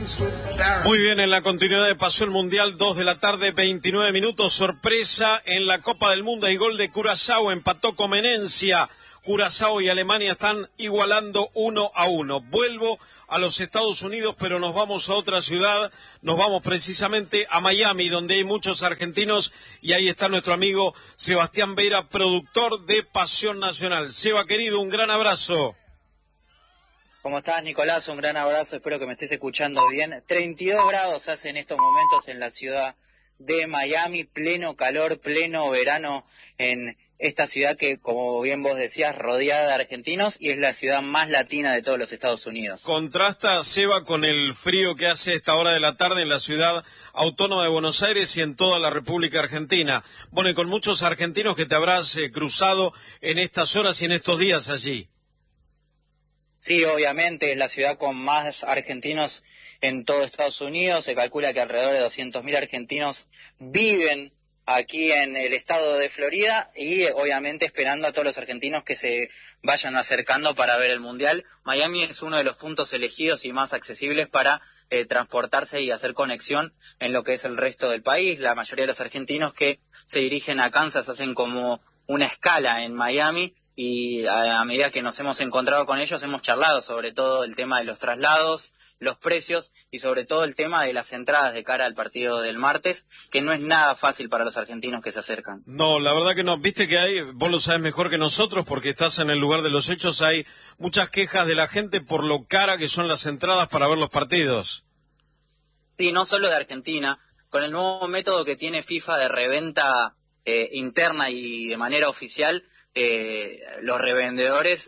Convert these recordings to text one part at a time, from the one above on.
Muy bien, en la continuidad de Pasión Mundial, 2 de la tarde, 29 minutos, sorpresa en la Copa del Mundo, hay gol de Curazao, empató Comenencia, Curazao y Alemania están igualando 1-1. Vuelvo a los Estados Unidos, pero nos vamos a otra ciudad, nos vamos precisamente a Miami, donde hay muchos argentinos, y ahí está nuestro amigo Sebastián Vera, productor de Pasión Nacional. Seba, querido, un gran abrazo. ¿Cómo estás, Nicolás? Un gran abrazo, espero que me estés escuchando bien. 32 grados hace en estos momentos en la ciudad de Miami, pleno calor, pleno verano en esta ciudad que, como bien vos decías, rodeada de argentinos y es la ciudad más latina de todos los Estados Unidos. Contrasta, Seba, con el frío que hace esta hora de la tarde en la ciudad autónoma de Buenos Aires y en toda la República Argentina. Bueno, y con muchos argentinos que te habrás cruzado en estas horas y en estos días allí. Sí, obviamente, es la ciudad con más argentinos en todo Estados Unidos. Se calcula que alrededor de 200.000 argentinos viven aquí en el estado de Florida y obviamente esperando a todos los argentinos que se vayan acercando para ver el Mundial. Miami es uno de los puntos elegidos y más accesibles para transportarse y hacer conexión en lo que es el resto del país. La mayoría de los argentinos que se dirigen a Kansas hacen como una escala en Miami. Y a medida que nos hemos encontrado con ellos hemos charlado sobre todo el tema de los traslados, los precios y sobre todo el tema de las entradas de cara al partido del martes, que no es nada fácil para los argentinos que se acercan. No, la verdad que no. Viste que hay, vos lo sabes mejor que nosotros porque estás en el lugar de los hechos, hay muchas quejas de la gente por lo cara que son las entradas para ver los partidos. Sí, no solo de Argentina, con el nuevo método que tiene FIFA de reventa interna y de manera oficial, los revendedores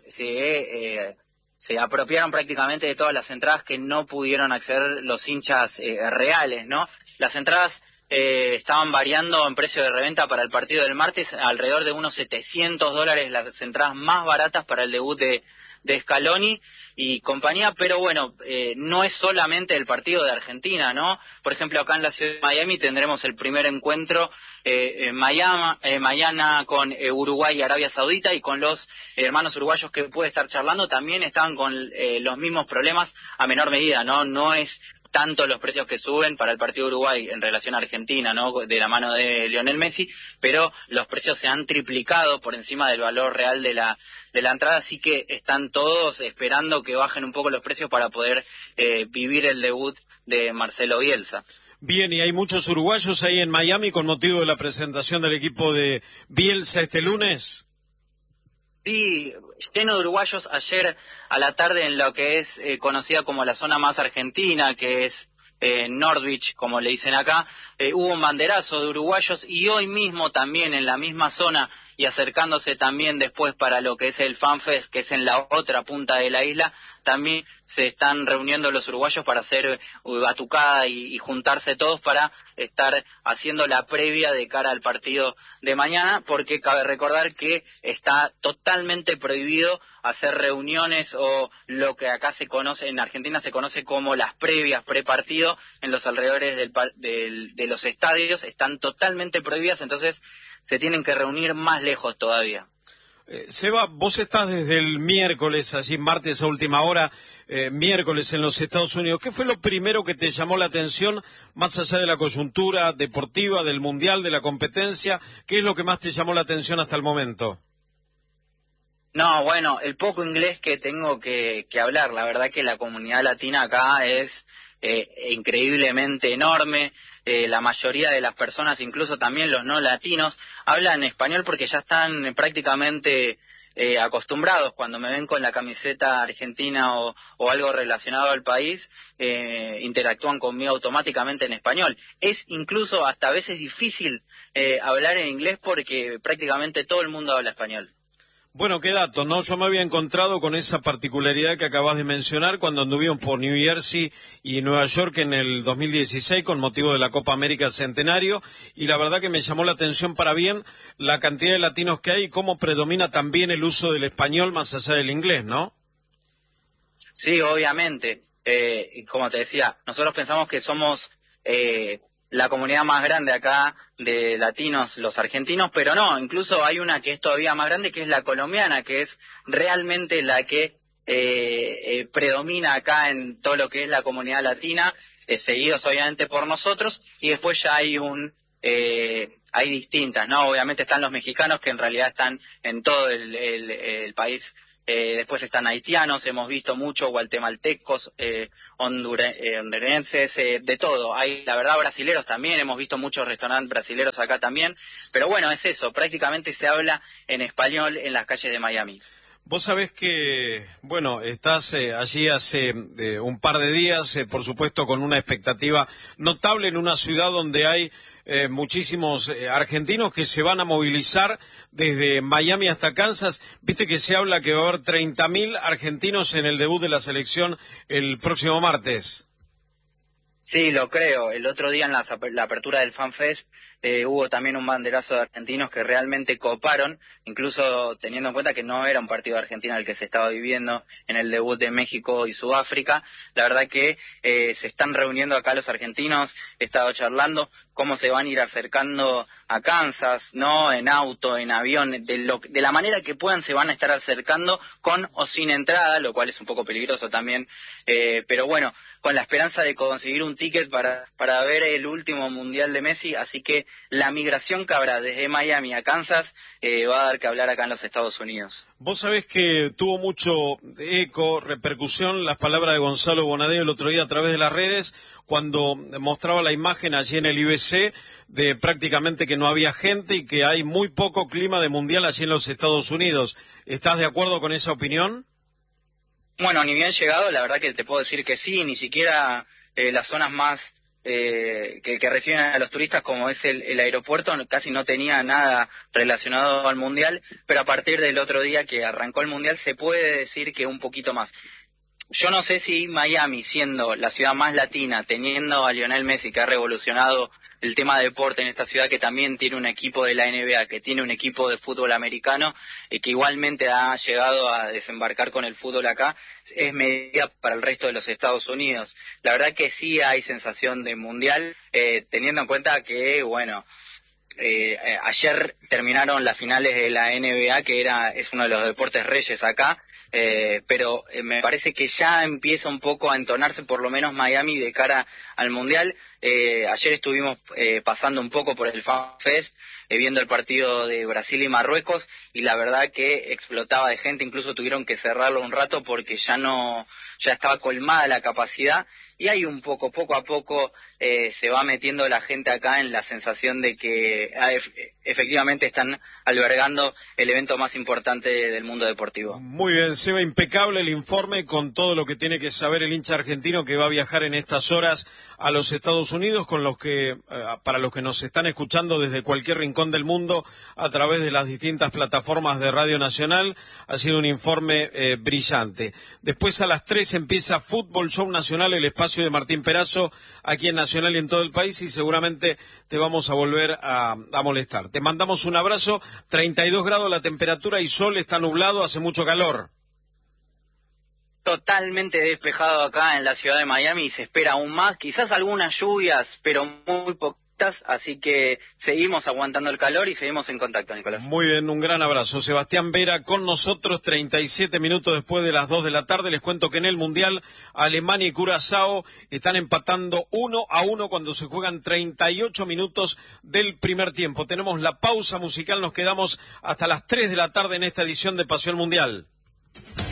se apropiaron prácticamente de todas las entradas que no pudieron acceder los hinchas reales, ¿no? Las entradas estaban variando en precio de reventa para el partido del martes, alrededor de unos $700, las entradas más baratas para el debut de Scaloni y compañía, pero bueno, no es solamente el partido de Argentina, ¿no? Por ejemplo, acá en la ciudad de Miami tendremos el primer encuentro mañana con Uruguay y Arabia Saudita, y con los hermanos uruguayos que puede estar charlando también están con los mismos problemas a menor medida, ¿no? No es tanto los precios que suben para el partido de Uruguay en relación a Argentina, ¿no? De la mano de Lionel Messi, pero los precios se han triplicado por encima del valor real de la entrada, así que están todos esperando que bajen un poco los precios para poder vivir el debut de Marcelo Bielsa. Bien, y hay muchos uruguayos ahí en Miami con motivo de la presentación del equipo de Bielsa este lunes. Sí, lleno de uruguayos ayer a la tarde en lo que es conocida como la zona más argentina, que es Northwich, como le dicen acá. Hubo un banderazo de uruguayos y hoy mismo también en la misma zona y acercándose también después para lo que es el FanFest, que es en la otra punta de la isla, también se están reuniendo los uruguayos para hacer batucada y juntarse todos para estar haciendo la previa de cara al partido de mañana, porque cabe recordar que está totalmente prohibido hacer reuniones o lo que acá se conoce, en Argentina se conoce como las previas, prepartido, en los alrededores de los estadios, están totalmente prohibidas, entonces se tienen que reunir más lejos todavía. Seba, vos estás desde el miércoles, allí martes a última hora, miércoles en los Estados Unidos. ¿Qué fue lo primero que te llamó la atención, más allá de la coyuntura deportiva, del mundial, de la competencia? ¿Qué es lo que más te llamó la atención hasta el momento? No, bueno, el poco inglés que tengo que hablar, la verdad que la comunidad latina acá es increíblemente enorme. La mayoría de las personas, incluso también los no latinos, hablan español porque ya están prácticamente acostumbrados. Cuando me ven con la camiseta argentina o algo relacionado al país, interactúan conmigo automáticamente en español. Es incluso hasta a veces difícil hablar en inglés porque prácticamente todo el mundo habla español. Bueno, qué dato, ¿no? Yo me había encontrado con esa particularidad que acabas de mencionar cuando anduvimos por New Jersey y Nueva York en el 2016 con motivo de la Copa América Centenario, y la verdad que me llamó la atención para bien la cantidad de latinos que hay y cómo predomina también el uso del español más allá del inglés, ¿no? Sí, obviamente. Como te decía, nosotros pensamos que somos la comunidad más grande acá de latinos, los argentinos, pero no, incluso hay una que es todavía más grande, que es la colombiana, que es realmente la que predomina acá en todo lo que es la comunidad latina, seguidos obviamente por nosotros, y después ya hay distintas, ¿no? Obviamente están los mexicanos, que en realidad están en todo el país. Después están haitianos, hemos visto mucho, guatemaltecos, hondurenses, de todo. Hay, la verdad, brasileros también, hemos visto muchos restaurantes brasileros acá también. Pero bueno, es eso, prácticamente se habla en español en las calles de Miami. Vos sabés que, bueno, estás allí hace un par de días, por supuesto con una expectativa notable en una ciudad donde hay muchísimos argentinos que se van a movilizar desde Miami hasta Kansas. Viste que se habla que va a haber 30.000 argentinos en el debut de la selección el próximo martes. Sí, lo creo. El otro día en la apertura del FanFest hubo también un banderazo de argentinos que realmente coparon, incluso teniendo en cuenta que no era un partido de Argentina el que se estaba viviendo en el debut de México y Sudáfrica. La verdad que se están reuniendo acá los argentinos, he estado charlando cómo se van a ir acercando a Kansas, ¿no? En auto, en avión, de la manera que puedan se van a estar acercando con o sin entrada, lo cual es un poco peligroso también, pero bueno, con la esperanza de conseguir un ticket para ver el último Mundial de Messi, así que la migración que habrá desde Miami a Kansas va a dar que hablar acá en los Estados Unidos. Vos sabés que tuvo mucho eco, repercusión, las palabras de Gonzalo Bonadeo el otro día a través de las redes, cuando mostraba la imagen allí en el IBC de prácticamente que no había gente y que hay muy poco clima de mundial allí en los Estados Unidos. ¿Estás de acuerdo con esa opinión? Bueno, ni bien llegado, la verdad que te puedo decir que sí, ni siquiera las zonas más que reciben a los turistas, como es el aeropuerto, casi no tenía nada relacionado al Mundial, pero a partir del otro día que arrancó el Mundial se puede decir que un poquito más. Yo no sé si Miami, siendo la ciudad más latina, teniendo a Lionel Messi, que ha revolucionado el tema de deporte en esta ciudad, que también tiene un equipo de la NBA, que tiene un equipo de fútbol americano, y que igualmente ha llegado a desembarcar con el fútbol acá, es medida para el resto de los Estados Unidos. La verdad que sí hay sensación de mundial, teniendo en cuenta que, bueno, ayer terminaron las finales de la NBA, que es uno de los deportes reyes acá, pero me parece que ya empieza un poco a entonarse, por lo menos Miami, de cara al Mundial. Ayer estuvimos pasando un poco por el FanFest, viendo el partido de Brasil y Marruecos, y la verdad que explotaba de gente, incluso tuvieron que cerrarlo un rato porque ya estaba colmada la capacidad, y hay un poco a poco se va metiendo la gente acá en la sensación de que efectivamente están albergando el evento más importante del mundo deportivo. Muy bien, Seba, impecable el informe con todo lo que tiene que saber el hincha argentino que va a viajar en estas horas a los Estados Unidos, para los que nos están escuchando desde cualquier rincón del mundo a través de las distintas plataformas de Radio Nacional. Ha sido un informe brillante. Después a las 3 empieza Fútbol Show Nacional, el espacio de Martín Perazo, aquí en Nacional y en todo el país, y seguramente te vamos a volver a molestar. Te mandamos un abrazo. 32 grados la temperatura y sol, está nublado, hace mucho calor. Totalmente despejado acá en la ciudad de Miami y se espera aún más, quizás algunas lluvias, pero muy poquitas, así que seguimos aguantando el calor y seguimos en contacto, Nicolás. Muy bien, un gran abrazo. Sebastián Vera con nosotros, 37 minutos después de las 2 de la tarde. Les cuento que en el Mundial Alemania y Curazao están empatando 1-1 cuando se juegan 38 minutos del primer tiempo. Tenemos la pausa musical, nos quedamos hasta las 3 de la tarde en esta edición de Pasión Mundial.